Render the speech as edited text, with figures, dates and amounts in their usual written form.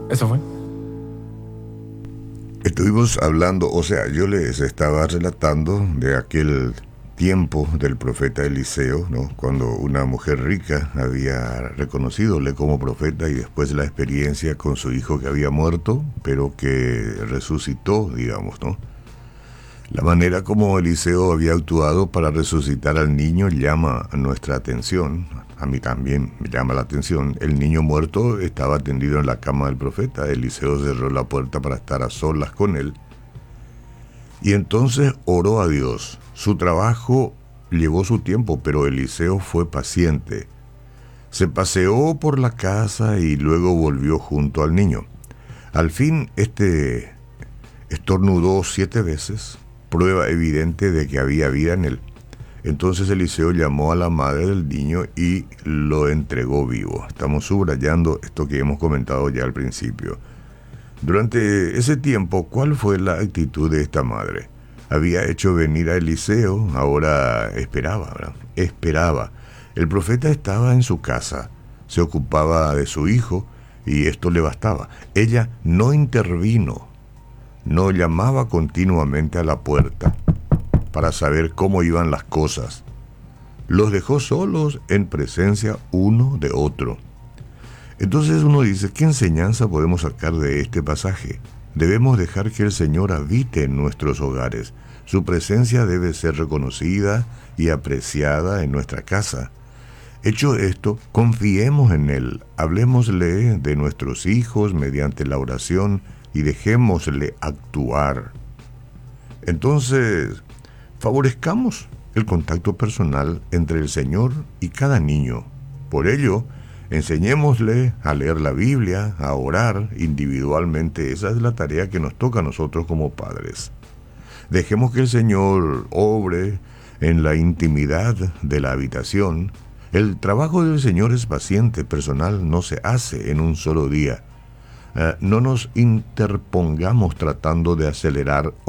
Eso fue. Estuvimos hablando, o sea, yo les estaba relatando de aquel tiempo del profeta Eliseo, ¿no? Cuando una mujer rica había reconocídole como profeta y después la experiencia con su hijo que había muerto, pero que resucitó, digamos, ¿no? La manera como Eliseo había actuado para resucitar al niño llama nuestra atención. A mí también me llama la atención. El niño muerto estaba tendido en la cama del profeta. Eliseo cerró la puerta para estar a solas con él. Y entonces oró a Dios. Su trabajo llevó su tiempo, pero Eliseo fue paciente. Se paseó por la casa y luego volvió junto al niño. Al fin, este estornudó 7 veces, prueba evidente de que había vida en él. Entonces Eliseo llamó a la madre del niño y lo entregó vivo. Estamos subrayando esto que hemos comentado ya al principio. Durante ese tiempo, ¿cuál fue la actitud de esta madre? Había hecho venir a Eliseo, ahora esperaba, ¿verdad? Esperaba. El profeta estaba en su casa, se ocupaba de su hijo y esto le bastaba. Ella no intervino, no llamaba continuamente a la puerta para saber cómo iban las cosas. Los dejó solos en presencia uno de otro. Entonces uno dice, ¿qué enseñanza podemos sacar de este pasaje? Debemos dejar que el Señor habite en nuestros hogares. Su presencia debe ser reconocida y apreciada en nuestra casa. Hecho esto, confiemos en Él, hablemosle de nuestros hijos mediante la oración y dejémosle actuar. Entonces, favorezcamos el contacto personal entre el Señor y cada niño. Por ello, enseñémosle a leer la Biblia, a orar individualmente. Esa es la tarea que nos toca a nosotros como padres. Dejemos que el Señor obre en la intimidad de la habitación. El trabajo del Señor es paciente, personal, no se hace en un solo día. No nos interpongamos tratando de acelerar